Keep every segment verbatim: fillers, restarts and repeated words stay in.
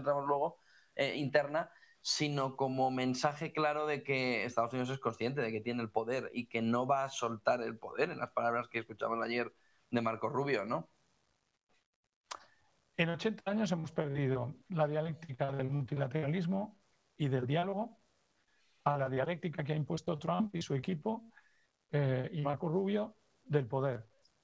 entramos luego, eh, interna, sino como mensaje claro de que Estados Unidos es consciente de que tiene el poder y que no va a soltar el poder, en las palabras que escuchamos ayer de Marco Rubio, ¿no? En ochenta años hemos perdido la dialéctica del multilateralismo y del diálogo a la dialéctica que ha impuesto Trump y su equipo eh, y Marco Rubio del poder.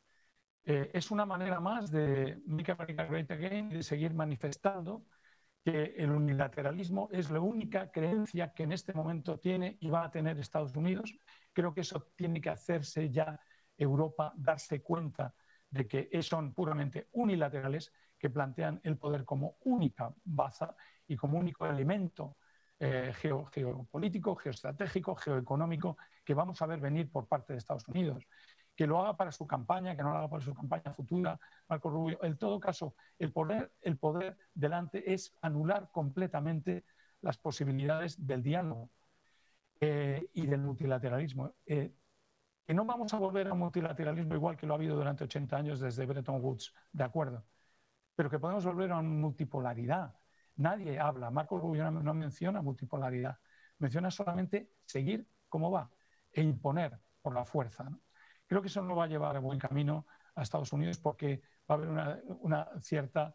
Eh, es una manera más de Make America Great Again y de seguir manifestando que el unilateralismo es la única creencia que en este momento tiene y va a tener Estados Unidos. Creo que eso tiene que hacerse ya Europa, darse cuenta de que son puramente unilaterales, que plantean el poder como única baza y como único elemento eh, geo, geopolítico, geoestratégico, geoeconómico que vamos a ver venir por parte de Estados Unidos. Que lo haga para su campaña, que no lo haga para su campaña futura, Marco Rubio. En todo caso, el poder, el poder delante es anular completamente las posibilidades del diálogo eh, y del multilateralismo. Eh, que no vamos a volver a un multilateralismo igual que lo ha habido durante ochenta años desde Bretton Woods, de acuerdo, pero que podemos volver a una multipolaridad. Nadie habla, Marco Rubio no menciona multipolaridad, menciona solamente seguir como va e imponer por la fuerza, ¿no? Creo que eso no va a llevar a buen camino a Estados Unidos porque va a haber una, una cierta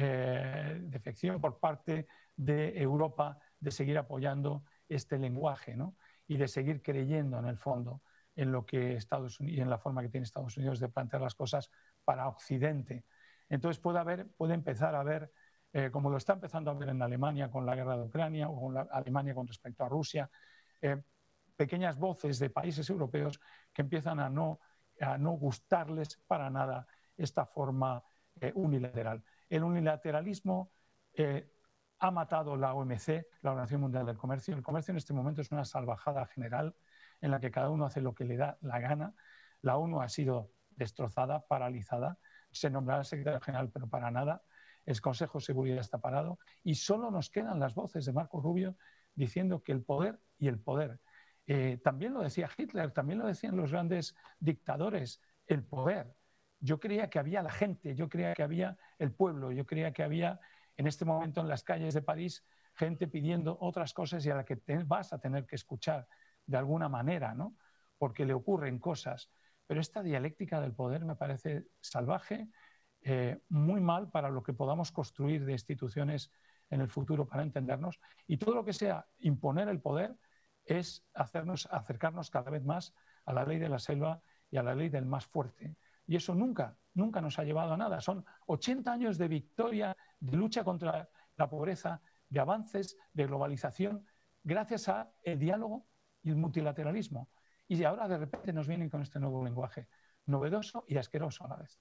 eh, defección por parte de Europa de seguir apoyando este lenguaje, ¿no? Y de seguir creyendo en el fondo en lo que Estados Unidos y en la forma que tiene Estados Unidos de plantear las cosas para Occidente. Entonces puede haber, puede empezar a haber, eh, como lo está empezando a ver en Alemania con la guerra de Ucrania o con la, Alemania con respecto a Rusia, eh, pequeñas voces de países europeos que empiezan a no, a no gustarles para nada esta forma eh, unilateral. El unilateralismo eh, ha matado la O M C, la Organización Mundial del Comercio. El comercio en este momento es una salvajada general en la que cada uno hace lo que le da la gana. La ONU ha sido destrozada, paralizada. Se nombrará secretario general, pero para nada. El Consejo de Seguridad está parado y solo nos quedan las voces de Marco Rubio diciendo que el poder y el poder. Eh, también lo decía Hitler, también lo decían los grandes dictadores, el poder. Yo creía que había la gente, yo creía que había el pueblo, yo creía que había en este momento en las calles de París gente pidiendo otras cosas y a la que te vas a tener que escuchar de alguna manera, ¿no? Porque le ocurren cosas. Pero esta dialéctica del poder me parece salvaje, eh, muy mal para lo que podamos construir de instituciones en el futuro para entendernos. Y todo lo que sea imponer el poder es hacernos, acercarnos cada vez más a la ley de la selva y a la ley del más fuerte. Y eso nunca, nunca nos ha llevado a nada. Son ochenta años de victoria, de lucha contra la pobreza, de avances, de globalización, gracias al diálogo y el multilateralismo. Y ahora de repente nos vienen con este nuevo lenguaje, novedoso y asqueroso a la vez.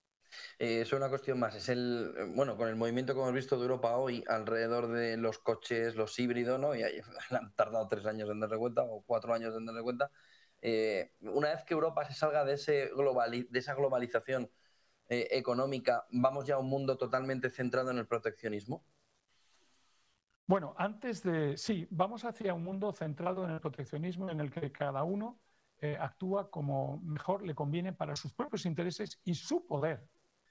Eh, es una cuestión más. Es el, bueno, con el movimiento que hemos visto de Europa hoy alrededor de los coches, los híbridos, ¿no? Y ahí han tardado tres años en darse cuenta o cuatro años en darse cuenta. Eh, una vez que Europa se salga de, ese globali de esa globalización eh, económica, ¿vamos ya a un mundo totalmente centrado en el proteccionismo? Bueno, antes de... Sí, vamos hacia un mundo centrado en el proteccionismo en el que cada uno eh, actúa como mejor le conviene para sus propios intereses y su poder.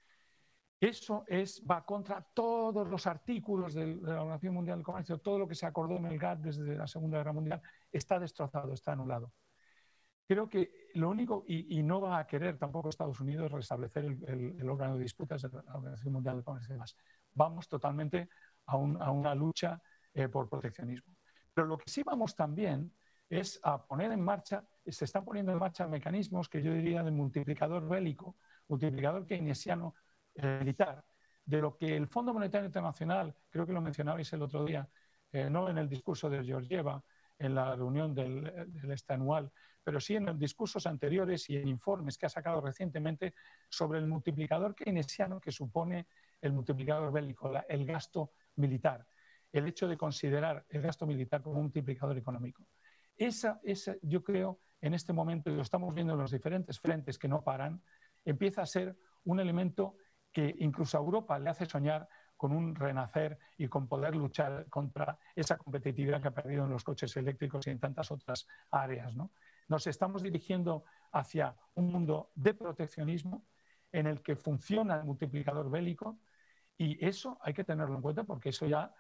Eso es, va contra todos los artículos de la Organización Mundial del Comercio, todo lo que se acordó en el G A T T desde la Segunda Guerra Mundial está destrozado, está anulado. Creo que lo único, y, y no va a querer tampoco Estados Unidos restablecer el, el, el órgano de disputas de la Organización Mundial del Comercio y demás. Vamos totalmente a, un, a una lucha eh, por proteccionismo. Pero lo que sí vamos también es a poner en marcha, se están poniendo en marcha mecanismos que yo diría de multiplicador bélico, multiplicador keynesiano eh, militar, de lo que el Fondo Monetario Internacional, creo que lo mencionabais el otro día, eh, no en el discurso de Georgieva, en la reunión del, del este anual, pero sí en los discursos anteriores y en informes que ha sacado recientemente sobre el multiplicador keynesiano que supone el multiplicador bélico, la, el gasto militar, el hecho de considerar el gasto militar como un multiplicador económico. Esa, esa, yo creo, en este momento, y lo estamos viendo en los diferentes frentes que no paran, empieza a ser un elemento que incluso a Europa le hace soñar con un renacer y con poder luchar contra esa competitividad que ha perdido en los coches eléctricos y en tantas otras áreas, ¿no? Nos estamos dirigiendo hacia un mundo de proteccionismo en el que funciona el multiplicador bélico y eso hay que tenerlo en cuenta porque eso ya